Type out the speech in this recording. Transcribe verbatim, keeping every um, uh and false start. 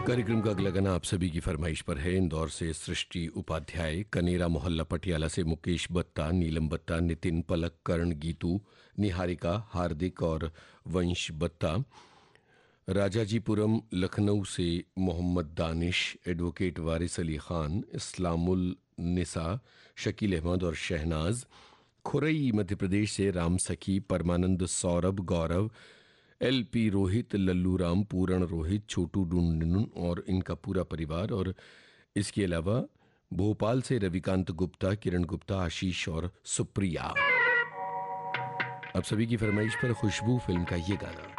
कार्यक्रम का अगला गाना आप सभी की फरमाइश पर है। इंदौर से सृष्टि उपाध्याय, कनेरा मोहल्ला पटियाला से मुकेश बत्ता, नीलम बत्ता, नितिन, पलक, कर्ण, गीतू, निहारिका, हार्दिक और वंश बत्ता, राजाजीपुरम लखनऊ से मोहम्मद दानिश, एडवोकेट वारिस अली खान, इस्लामुल निसा, शकील अहमद और शहनाज, खुरई मध्य प्रदेश से राम सखी, परमानंद, सौरभ, गौरव, एल पी रोहित, लल्लू राम, पूरण रोहित, छोटू डुंडन और इनका पूरा परिवार। और इसके अलावा भोपाल से रविकांत गुप्ता, किरण गुप्ता, आशीष और सुप्रिया। अब सभी की फरमाइश पर खुशबू फिल्म का ये गाना।